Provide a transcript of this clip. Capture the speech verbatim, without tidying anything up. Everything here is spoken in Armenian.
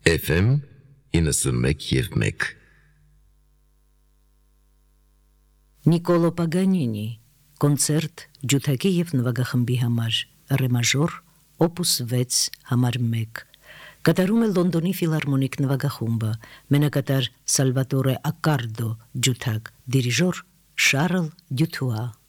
Էֆ էմ իննսունմեկ և մեկ Նիկոլո Պագանինի կոնցերտ ջութակի և նվագախմբի համար ռե մաժոր օպուս վեց համար մեկ կատարում է Լոնդոնի ֆիլհարմոնիկ նվագախումբը, մենակատար Սալվատորե Ակարդո ջութակ, դիրիժոր Շարլ Դյութուա